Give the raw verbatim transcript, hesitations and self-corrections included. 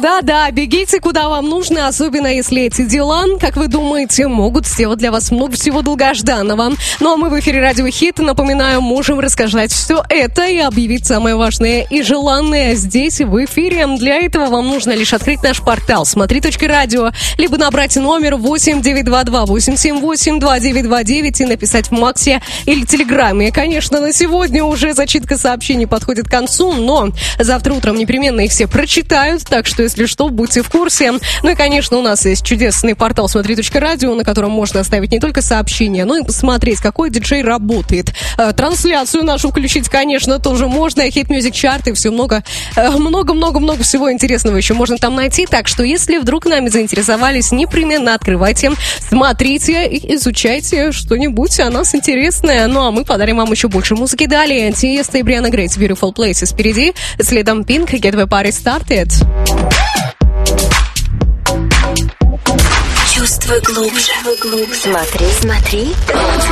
Да-да, бегите куда вам нужно, особенно если эти дела, как вы думаете, могут сделать для вас много всего долгожданного. Ну а мы в эфире Радио Хит, напоминаю, можем рассказать все это и объявить самое важное и желанное здесь в эфире. Для этого вам нужно лишь открыть наш портал смотри точка радио, либо набрать номер восемь девятьсот двадцать два восемьсот семьдесят восемь двадцать девять двадцать девять и написать в Максе или Телеграме. Конечно, на сегодня уже зачитка сообщений подходит к концу, но завтра утром непременно их все прочитают, так что, если что, будьте в курсе. Ну и, конечно, у нас есть чудесный портал смотри точка радио, на котором можно оставить не только сообщения, но и посмотреть, какой диджей работает. Трансляцию нашу включить, конечно, тоже можно. Хит-мьюзик-чарт и все много, много-много-много всего интересного еще можно там найти. Так что, если вдруг нами заинтересовались, непременно открывайте, смотрите и изучайте что-нибудь о нас интересное. Ну а мы подарим вам еще больше музыки далее. Тиеста и Брианна Грейс, Beautiful Places впереди. Следом Pink, Get the Party Started. Чувствуй глубже. Смотри, смотри.